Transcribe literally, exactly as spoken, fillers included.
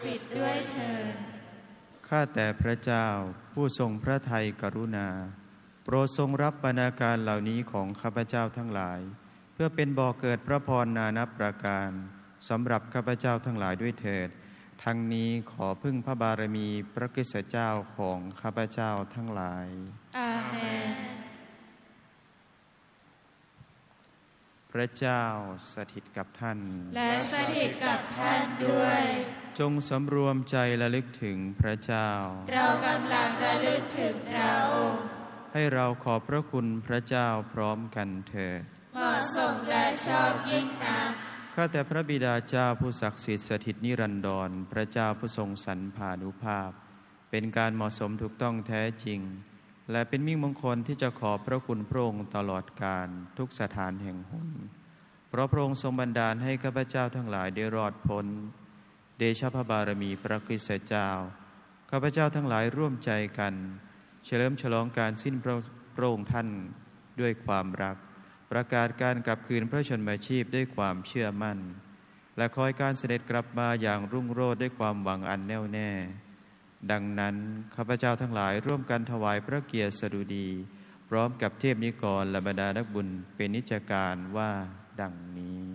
สิทธิ์ด้วยเถิดข้าแต่พระเจ้าผู้ทรงพระทัยกรุณาโปรดทรงรับบรรณาการเหล่านี้ของข้าพเจ้าทั้งหลายเพื่อเป็นบ่อเกิดพระพรนานับประการสำหรับข้าพเจ้าทั้งหลายด้วยเถิดทั้งนี้ขอพึ่งพระบารมีพระคริสตเจ้าของข้าพเจ้าทั้งหลายอาเมนพระเจ้าสถิตกับท่านและสถิตกับท่านด้วยจงสำรวมใจระลึกถึงพระเจ้าเรากำลังระลึกถึงพระองค์ให้เราขอบพระคุณพระเจ้าพร้อมกันเถิดเหมาะสมและชอบยิ่งนักข้าแต่พระบิดาเจ้าผู้ศักดิ์สิทธิ์สถิตนิรันดรพระเจ้าผู้ทรงสรรพานุภาพเป็นการเหมาะสมถูกต้องแท้จริงและเป็นมิ่งมงคลที่จะขอบพระคุณพระองค์ตลอดกาลทุกสถานแห่งหนเพราะพระองค์ทรงบันดาลให้ข้าพเจ้าทั้งหลายได้รอดพ้นเดชะพระบารมีพระคริสตเจ้าข้าพเจ้าทั้งหลายร่วมใจกันเฉลิมฉลองการสิ้นพระองค์ท่านด้วยความรักประกาศการกลับคืนพระชนมาชีพด้วยความเชื่อมั่นและคอยการเสด็จกลับมาอย่างรุ่งโรจน์ด้วยความหวังอันแน่วแน่ดังนั้นข้าพเจ้าทั้งหลายร่วมกันถวายพระเกียรติสดุดีพร้อมกับเทพนิกรและบรรดานักบุญเป็นนิจการว่าดังนี้